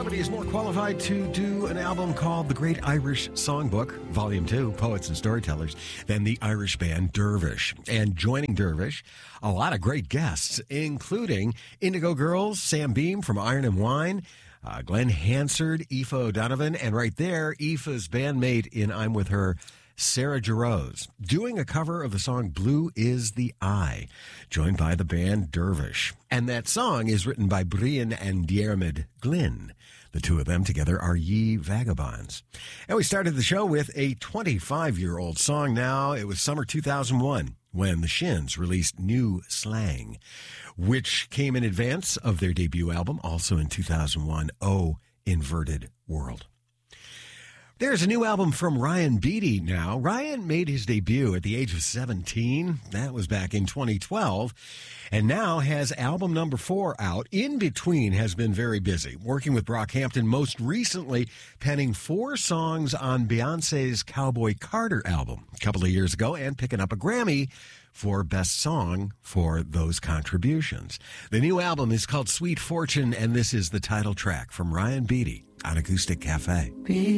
Nobody is more qualified to do an album called The Great Irish Songbook, Volume 2, Poets and Storytellers, than the Irish band Dervish. And joining Dervish, a lot of great guests, including Indigo Girls, Sam Beam from Iron and Wine, Glenn Hansard, Aoife O'Donovan, and right there, Aoife's bandmate in I'm With Her, Sarah Jarosz, doing a cover of the song Blue Is the Eye, joined by the band Dervish. And that song is written by Brian and Diarmid Glynn. The two of them together are Ye Vagabonds. And we started the show with a 25-year-old song now. It was summer 2001 when the Shins released New Slang, which came in advance of their debut album, also in 2001, Oh, Inverted World. There's a new album from Ryan Beatty now. Ryan made his debut at the age of 17. That was back in 2012. And now has album number 4 out. In between has been very busy, working with Brockhampton, most recently penning 4 songs on Beyonce's Cowboy Carter album a couple of years ago and picking up a Grammy for Best Song for those contributions. The new album is called Sweet Fortune, and this is the title track from Ryan Beatty on Acoustic Cafe.